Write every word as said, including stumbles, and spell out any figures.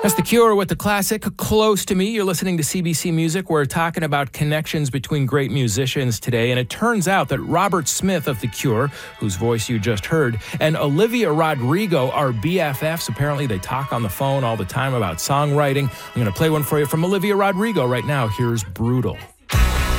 That's The Cure with the classic Close to Me. You're listening to C B C Music. We're talking about connections between great musicians today, and it turns out that Robert Smith of The Cure, whose voice you just heard, and Olivia Rodrigo are B F Fs. Apparently, they talk on the phone all the time about songwriting. I'm going to play one for you from Olivia Rodrigo right now. Here's Brutal.